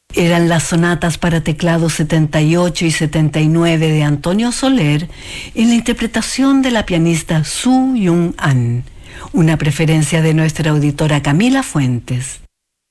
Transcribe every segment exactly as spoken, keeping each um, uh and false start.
Eran las sonatas para teclado setenta y ocho y setenta y nueve de Antonio Soler en la interpretación de la pianista Su Yung An, una preferencia de nuestra auditora Camila Fuentes.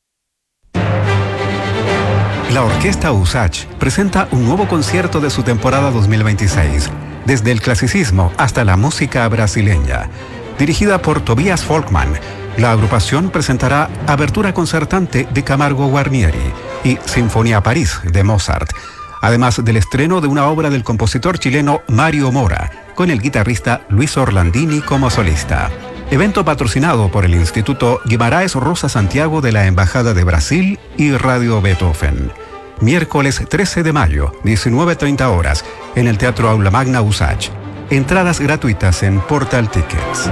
La Orquesta Usach presenta un nuevo concierto de su temporada dos mil veintiséis, desde el clasicismo hasta la música brasileña. Dirigida por Tobias Folkman, la agrupación presentará Abertura Concertante de Camargo Guarnieri y Sinfonía París de Mozart, además del estreno de una obra del compositor chileno Mario Mora, con el guitarrista Luis Orlandini como solista. Evento patrocinado por el Instituto Guimarães Rosa Santiago de la Embajada de Brasil y Radio Beethoven. Miércoles trece de mayo, diecinueve treinta horas, en el Teatro Aula Magna Usach. Entradas gratuitas en Portal Tickets.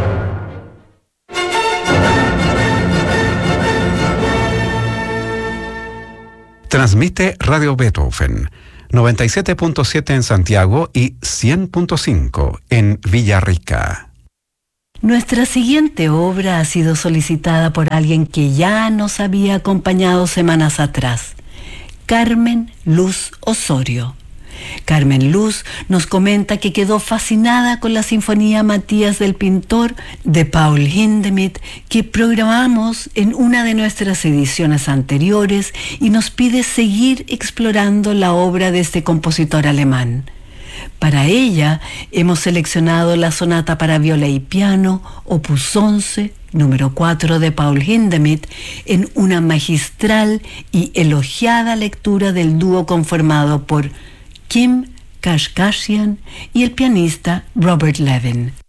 Transmite Radio Beethoven, noventa y siete punto siete en Santiago y cien punto cinco en Villarrica. Nuestra siguiente obra ha sido solicitada por alguien que ya nos había acompañado semanas atrás, Carmen Luz Osorio. Carmen Luz nos comenta que quedó fascinada con la Sinfonía Matías del Pintor de Paul Hindemith que programamos en una de nuestras ediciones anteriores y nos pide seguir explorando la obra de este compositor alemán. Para ella hemos seleccionado la sonata para viola y piano, opus once, número cuatro de Paul Hindemith, en una magistral y elogiada lectura del dúo conformado por Kim Kashkashian y el pianista Robert Levin.